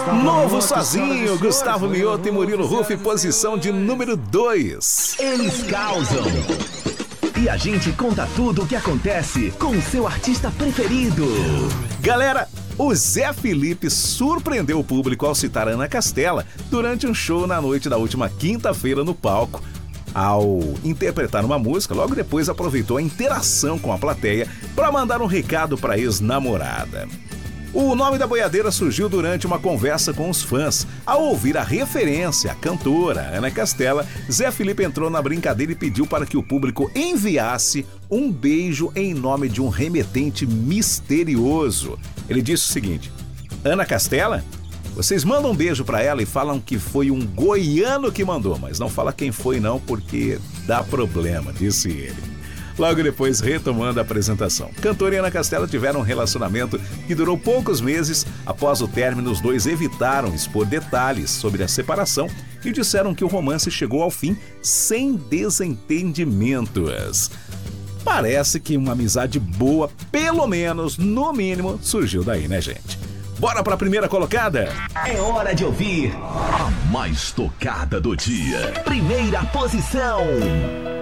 Novo Sozinho, Gustavo Mioto e Murilo Huff, posição de número 2. Eles causam. E a gente conta tudo o que acontece com o seu artista preferido. Galera, o Zé Felipe surpreendeu o público ao citar Ana Castela durante um show na noite da última quinta-feira no palco. Ao interpretar uma música, logo depois aproveitou a interação com a plateia para mandar um recado para a ex-namorada. O nome da boiadeira surgiu durante uma conversa com os fãs. Ao ouvir a referência à cantora Ana Castela, Zé Felipe entrou na brincadeira e pediu para que o público enviasse um beijo em nome de um remetente misterioso. Ele disse o seguinte: Ana Castela? Vocês mandam um beijo pra ela e falam que foi um goiano que mandou, mas não fala quem foi não, porque dá problema, disse ele. Logo depois, retomando a apresentação, cantora e Ana Castela tiveram um relacionamento que durou poucos meses. Após o término, os dois evitaram expor detalhes sobre a separação e disseram que o romance chegou ao fim sem desentendimentos. Parece que uma amizade boa, pelo menos, no mínimo, surgiu daí, né, gente? Bora pra primeira colocada? É hora de ouvir a mais tocada do dia. Primeira posição.